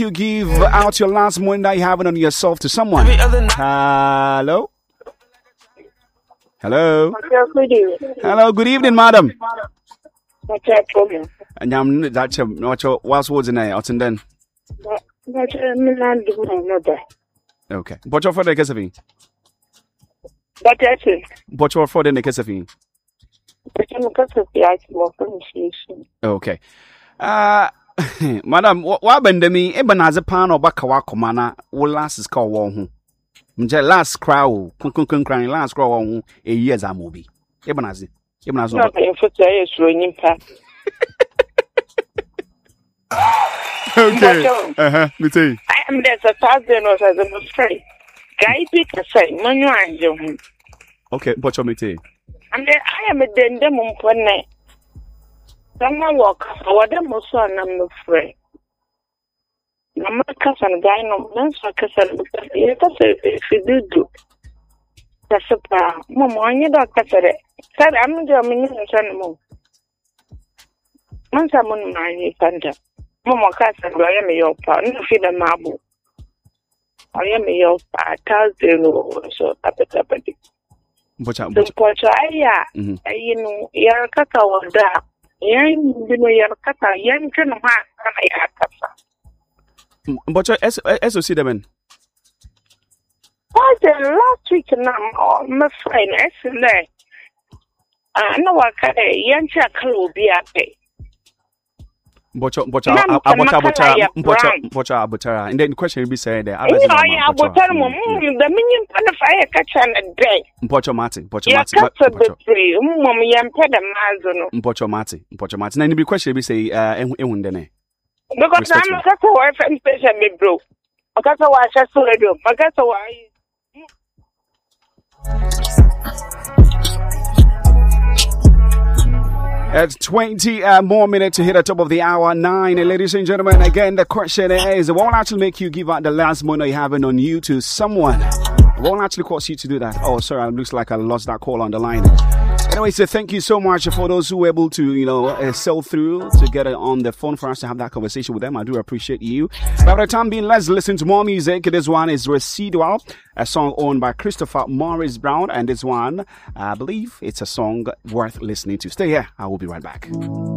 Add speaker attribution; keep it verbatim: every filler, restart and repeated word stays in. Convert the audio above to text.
Speaker 1: You give out your last money that you have on yourself to someone. Hello? Hello?
Speaker 2: Good evening.
Speaker 1: Hello, good evening, madam.
Speaker 2: What's your problem?
Speaker 1: And I'm that's a what's your what's words in there? What's in then?
Speaker 2: What's your man do another?
Speaker 1: Okay. What's your for the Kesafine?
Speaker 2: But that's it.
Speaker 1: What's your for the Kesafine?
Speaker 2: But I'm because of the actual pronunciation.
Speaker 1: Okay. Uh madam, what been me? Eben as a pan or bakawa comana will last is called one. Mje last crow, kun kun kun crying last crow on a year's a movie. Eben as it. Even as
Speaker 2: not in foot, I is running past.
Speaker 1: Okay. Uh huh. Me too.
Speaker 2: I am there's a thousand or as I'm afraid. Guy pick a say, Manu and
Speaker 1: okay, but you me too.
Speaker 2: And then I am a dendemum for night. Someone walk, or them was son, I'm afraid. I'm a cousin, guy, no, that's a cousin, because if you do do. That's a problem. Mamma, you don't cut it. Said I'm doing a move. Once I'm on my thunder. Mamma Castle, I am your partner, feed a marble. I am your thousand or so, tapetapati.
Speaker 1: But I'm
Speaker 2: the Pochaya, you know, Yarakata was that. Yan, you know, Yarakata, Yan can have
Speaker 1: but as as you see them in.
Speaker 2: Oh, the last week now, my friend, excellent. I know what kind of young child will be a pay.
Speaker 1: Bocha, bocha, bocha, bocha, bocha, bocha, bocha. And then the question will be said there.
Speaker 2: You know, I will tell them, the minion pan of fire catch on a day.
Speaker 1: Bocha Martin, bocha
Speaker 2: Martin. Yeah, that's a free. Mummy, I'm ped a mazono.
Speaker 1: Bocha Martin, bocha Martin. And the question will be say, uh, and then.
Speaker 2: Because I'm a cattle wife and special me, bro. A cattle wife, I saw it. A cattle wife.
Speaker 1: It's twenty uh, more minutes to hit the top of the hour nine. And ladies and gentlemen, again, the question is, what will actually make you give out the last money you have on you to someone? What will actually cause you to do that? Oh, sorry, it looks like I lost that call on the line. Anyway, so thank you so much for those who were able to, you know, uh, sell through to get it on the phone for us to have that conversation with them. I do appreciate you. By the time being, let's listen to more music. This one is Residual, a song owned by Christopher Morris Brown. And this one, I believe it's a song worth listening to. Stay here. I will be right back.